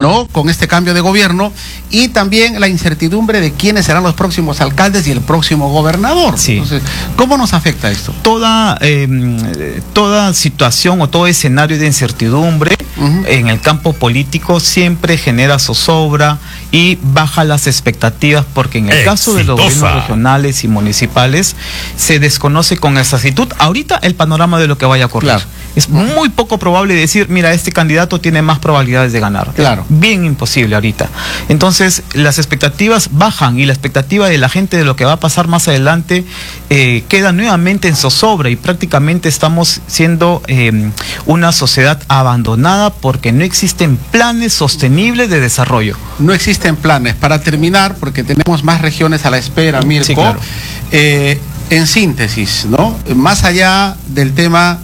¿no? Con este cambio de gobierno, y también la incertidumbre de quiénes serán los próximos alcaldes y el próximo gobernador. Sí. Entonces, ¿cómo nos afecta esto? Toda situación o todo escenario de incertidumbre en el campo político siempre genera zozobra y baja las expectativas, porque en el caso de los gobiernos regionales y municipales se desconoce con exactitud ahorita el panorama de lo que vaya a ocurrir. Claro. Es muy poco probable decir, mira, este candidato tiene más probabilidades de ganar. Claro. Bien imposible ahorita. Entonces, las expectativas bajan y la expectativa de la gente de lo que va a pasar más adelante queda nuevamente en zozobra, y prácticamente estamos siendo una sociedad abandonada porque no existen planes sostenibles de desarrollo. No existen planes. Para terminar, porque tenemos más regiones a la espera, Mirko, sí, claro. En síntesis, ¿no? Más allá del tema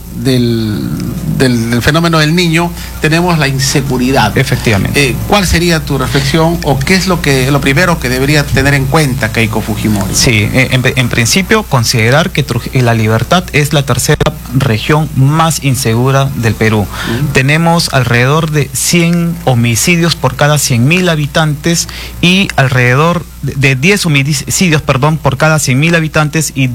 del fenómeno del niño, tenemos la inseguridad. Efectivamente. ¿Cuál sería tu reflexión, o qué es lo primero que debería tener en cuenta Keiko Fujimori? Sí, en principio considerar que La Libertad es la tercera región más insegura del Perú. Tenemos alrededor de 100 homicidios por cada 100.000 habitantes y alrededor de 10 homicidios, por cada 100.000 habitantes, y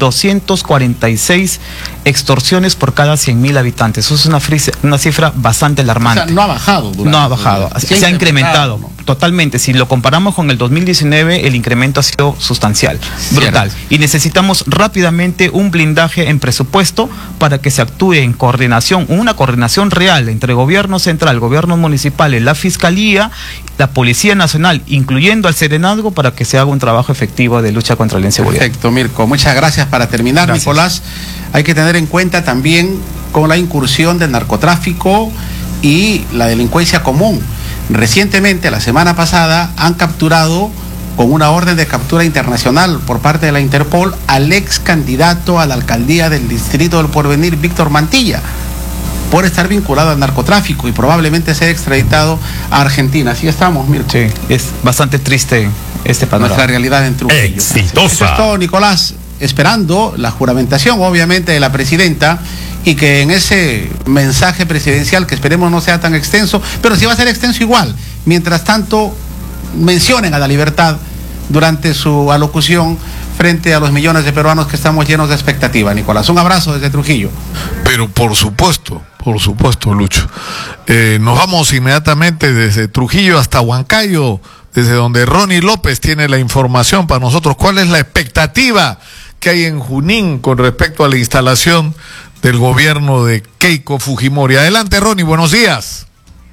246 extorsiones por cada 100.000 habitantes. Eso es una cifra bastante alarmante. O sea, no ha bajado. No ha bajado, se ha incrementado, ¿no? Totalmente. Si lo comparamos con el 2019, el incremento ha sido sustancial, brutal. Y necesitamos rápidamente un blindaje en presupuesto para que se actúe en coordinación, una coordinación real entre gobierno central, gobiernos municipales, la Fiscalía, la Policía Nacional, incluyendo al Serenazgo, para que se haga un trabajo efectivo de lucha contra la inseguridad. Perfecto, Mirko. Muchas gracias. Para terminar, gracias, Nicolás, hay que tener en cuenta también con la incursión del narcotráfico y la delincuencia común. Recientemente, la semana pasada, han capturado con una orden de captura internacional por parte de la Interpol al ex candidato a la alcaldía del Distrito del Porvenir, Víctor Mantilla, por estar vinculado al narcotráfico y probablemente ser extraditado a Argentina. Así estamos, Mirko. Sí, es bastante triste este panorama. Nuestra realidad en Trujillo. Exitosa. Eso es todo, Nicolás. Esperando la juramentación, obviamente, de la presidenta, y que en ese mensaje presidencial, que esperemos no sea tan extenso, pero sí va a ser extenso igual, mientras tanto mencionen a La Libertad durante su alocución frente a los millones de peruanos que estamos llenos de expectativa. Nicolás, un abrazo desde Trujillo. Pero por supuesto, Lucho. Nos vamos inmediatamente desde Trujillo hasta Huancayo, desde donde Ronnie López tiene la información para nosotros. ¿Cuál es la expectativa que hay en Junín con respecto a la instalación del gobierno de Keiko Fujimori? Adelante, Ronnie, buenos días.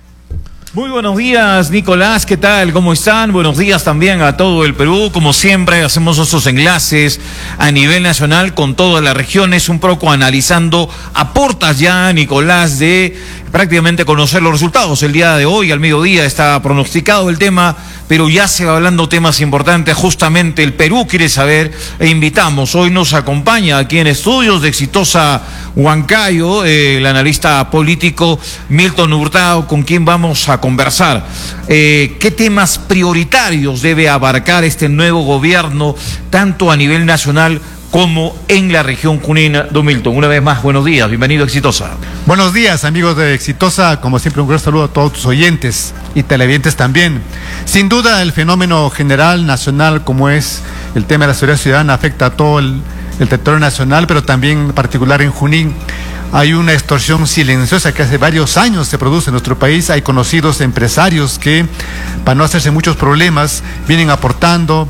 Muy buenos días, Nicolás, ¿qué tal? ¿Cómo están? Buenos días también a todo el Perú. Como siempre, hacemos estos enlaces a nivel nacional con todas las regiones, un poco analizando aportas ya, Nicolás, de prácticamente conocer los resultados. El día de hoy, al mediodía, está pronosticado el tema, pero ya se va hablando temas importantes. Justamente el Perú quiere saber, e invitamos, hoy nos acompaña aquí en estudios de Exitosa Huancayo, el analista político Milton Hurtado, con quien vamos a conversar. ¿Qué temas prioritarios debe abarcar este nuevo gobierno, tanto a nivel nacional como en la región junina? Don Milton, una vez más, buenos días, bienvenido a Exitosa. Buenos días, amigos de Exitosa, como siempre un gran saludo a todos tus oyentes y televidentes también. Sin duda, el fenómeno general nacional, como es el tema de la seguridad ciudadana, afecta a todo el territorio nacional, pero también en particular en Junín. Hay una extorsión silenciosa que hace varios años se produce en nuestro país. Hay conocidos empresarios que, para no hacerse muchos problemas, vienen aportando,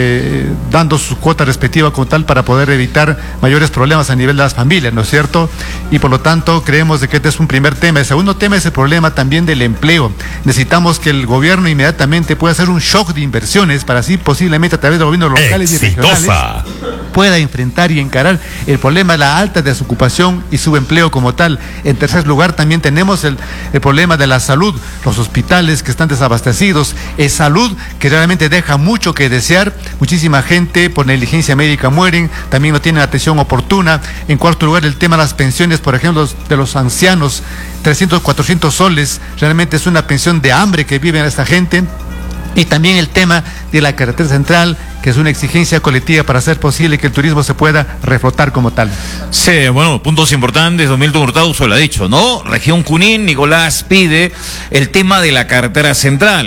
dando su cuota respectiva como tal, para poder evitar mayores problemas a nivel de las familias, ¿no es cierto? Y por lo tanto creemos de que este es un primer tema. El segundo tema es el problema también del empleo. Necesitamos que el gobierno inmediatamente pueda hacer un shock de inversiones para así posiblemente a través de gobiernos locales y regionales pueda enfrentar y encarar el problema de la alta desocupación y subempleo como tal. En tercer lugar, también tenemos el problema de la salud, los hospitales que están desabastecidos, salud que realmente deja mucho que desear. Muchísima gente por negligencia médica mueren, también no tienen atención oportuna. En cuarto lugar, el tema de las pensiones, por ejemplo, de los ancianos, 300, 400 soles, realmente es una pensión de hambre que vive esta gente. Y también el tema de la carretera central, que es una exigencia colectiva para hacer posible que el turismo se pueda reflotar como tal. Sí, bueno, puntos importantes, don Milton Hurtado se lo ha dicho, ¿no? Región Junín, Nicolás pide el tema de la carretera central.